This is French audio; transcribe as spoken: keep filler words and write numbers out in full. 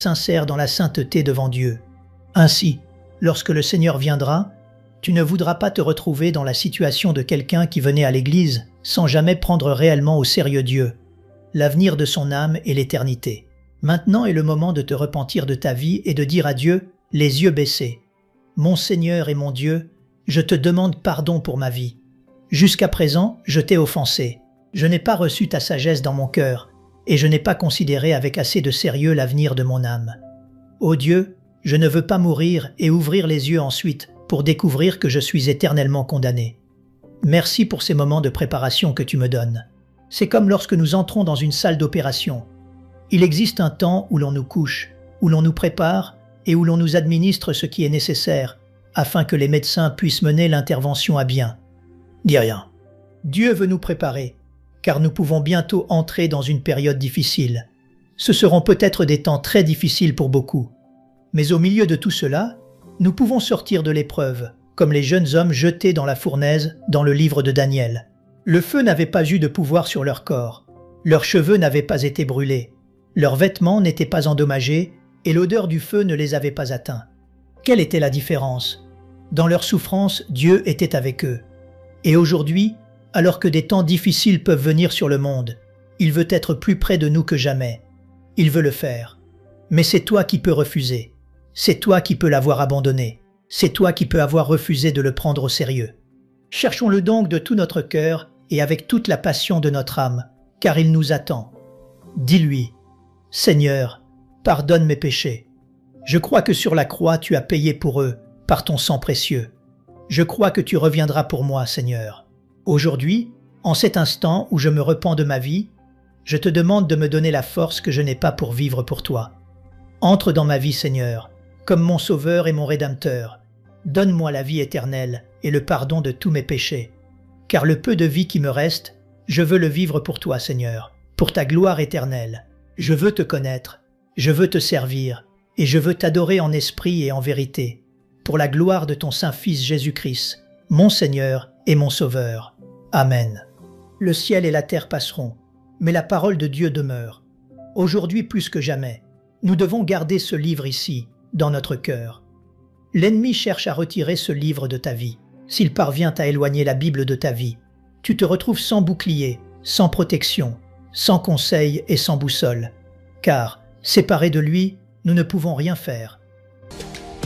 sincère dans la sainteté devant Dieu. Ainsi, lorsque le Seigneur viendra, tu ne voudras pas te retrouver dans la situation de quelqu'un qui venait à l'église sans jamais prendre réellement au sérieux Dieu, l'avenir de son âme et l'éternité. Maintenant est le moment de te repentir de ta vie et de dire à Dieu, les yeux baissés, « Mon Seigneur et mon Dieu, je te demande pardon pour ma vie. Jusqu'à présent, je t'ai offensé. Je n'ai pas reçu ta sagesse dans mon cœur et je n'ai pas considéré avec assez de sérieux l'avenir de mon âme. Ô Dieu, je ne veux pas mourir et ouvrir les yeux ensuite pour découvrir que je suis éternellement condamné. Merci pour ces moments de préparation que tu me donnes. C'est comme lorsque nous entrons dans une salle d'opération. Il existe un temps où l'on nous couche, où l'on nous prépare et où l'on nous administre ce qui est nécessaire afin que les médecins puissent mener l'intervention à bien. Dis rien. Dieu veut nous préparer, car nous pouvons bientôt entrer dans une période difficile. Ce seront peut-être des temps très difficiles pour beaucoup. Mais au milieu de tout cela, nous pouvons sortir de l'épreuve, comme les jeunes hommes jetés dans la fournaise dans le livre de Daniel. Le feu n'avait pas eu de pouvoir sur leur corps, leurs cheveux n'avaient pas été brûlés, leurs vêtements n'étaient pas endommagés et l'odeur du feu ne les avait pas atteints. Quelle était la différence? Dans leur souffrance, Dieu était avec eux. Et aujourd'hui, alors que des temps difficiles peuvent venir sur le monde, il veut être plus près de nous que jamais. Il veut le faire. Mais c'est toi qui peux refuser. C'est toi qui peux l'avoir abandonné. C'est toi qui peux avoir refusé de le prendre au sérieux. Cherchons-le donc de tout notre cœur et avec toute la passion de notre âme, car il nous attend. Dis-lui, « Seigneur, pardonne mes péchés. Je crois que sur la croix tu as payé pour eux, par ton sang précieux. Je crois que tu reviendras pour moi, Seigneur. Aujourd'hui, en cet instant où je me repens de ma vie, je te demande de me donner la force que je n'ai pas pour vivre pour toi. Entre dans ma vie, Seigneur, comme mon Sauveur et mon Rédempteur. Donne-moi la vie éternelle et le pardon de tous mes péchés. Car le peu de vie qui me reste, je veux le vivre pour toi, Seigneur, pour ta gloire éternelle. Je veux te connaître, je veux te servir, et je veux t'adorer en esprit et en vérité, pour la gloire de ton Saint-Fils Jésus-Christ, mon Seigneur et mon Sauveur. Amen. Le ciel et la terre passeront, mais la parole de Dieu demeure. Aujourd'hui plus que jamais, nous devons garder ce livre ici, dans notre cœur. L'ennemi cherche à retirer ce livre de ta vie. S'il parvient à éloigner la Bible de ta vie, tu te retrouves sans bouclier, sans protection, sans conseil et sans boussole. Car, séparés de lui, nous ne pouvons rien faire.